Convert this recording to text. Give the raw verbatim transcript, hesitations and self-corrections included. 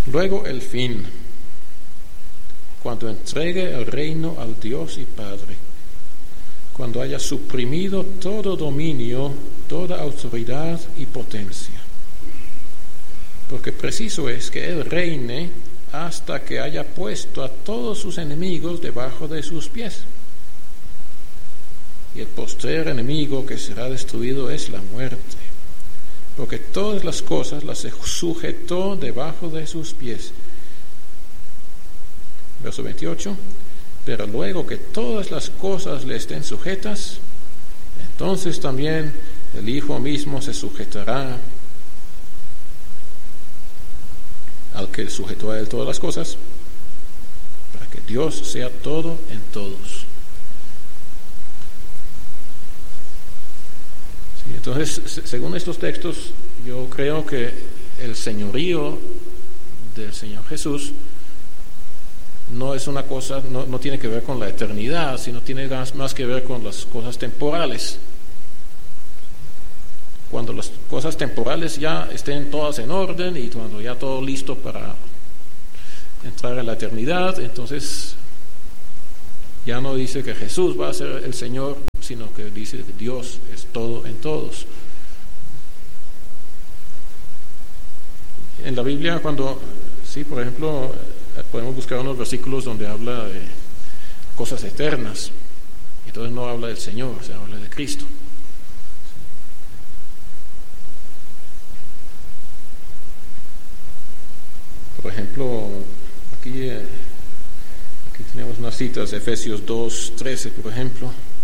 Luego el fin, cuando entregue el reino al Dios y Padre, cuando haya suprimido todo dominio, toda autoridad y potencia. Porque preciso es que Él reine hasta que haya puesto a todos sus enemigos debajo de sus pies. Y el postrer enemigo que será destruido es la muerte, porque todas las cosas las sujetó debajo de sus pies. Verso veintiocho. Pero luego que todas las cosas le estén sujetas, entonces también el Hijo mismo se sujetará al que sujetó a él todas las cosas, para que Dios sea todo en todos. Sí, entonces, según estos textos, yo creo que el señorío del Señor Jesús no es una cosa, no, no tiene que ver con la eternidad, sino tiene más, más que ver con las cosas temporales. Cuando las cosas temporales ya estén todas en orden y cuando ya todo listo para entrar en la eternidad, entonces ya no dice que Jesús va a ser el Señor, sino que dice que Dios es todo en todos. En la Biblia, cuando, sí, por ejemplo, podemos buscar unos versículos donde habla de cosas eternas, entonces no habla del Señor, se habla de Cristo. Por ejemplo, aquí, aquí tenemos unas citas de Efesios dos trece, por ejemplo.